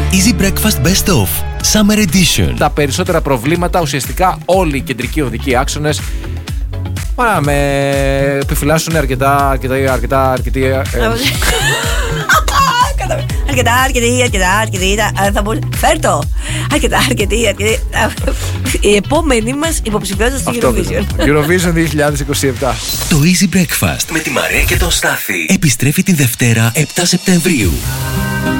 Easy Breakfast Best Of Summer Edition. Τα περισσότερα προβλήματα, ουσιαστικά όλοι οι κεντρικοί οδικοί άξονες με επιφυλάσσουν αρκετά. Αρκετή. Θα μπορούσε. Φέρτο! Αρκετή. Η επόμενη μας υποψηφιότητα στο Eurovision. Eurovision 2027. Το Easy Breakfast με τη Μαρία και τον Στάθη επιστρέφει την Δευτέρα 7 Σεπτεμβρίου.